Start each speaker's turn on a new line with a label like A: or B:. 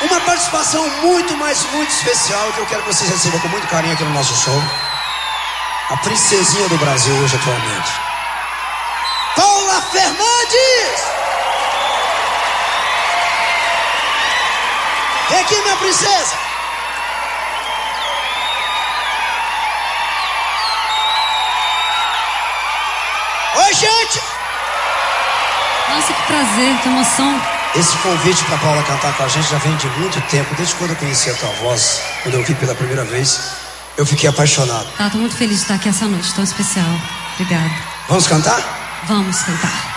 A: Uma participação muito, mas muito especial, que eu quero que vocês recebam com muito carinho aqui no nosso show. A princesinha do Brasil hoje atualmente, Paula Fernandes! Vem aqui, minha princesa! Oi, gente!
B: Nossa, que prazer, que emoção.
A: Esse convite pra Paula cantar com a gente já vem de muito tempo. Desde quando eu conheci a tua voz, quando eu ouvi pela primeira vez, eu fiquei apaixonado.
B: Tô muito feliz de estar aqui essa noite tão especial. Obrigada.
A: Vamos cantar?
B: Vamos cantar.